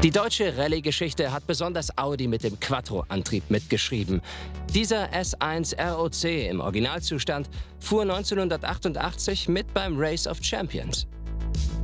Die deutsche Rallye-Geschichte hat besonders Audi mit dem Quattro-Antrieb mitgeschrieben. Dieser S1 ROC im Originalzustand fuhr 1988 mit beim Race of Champions.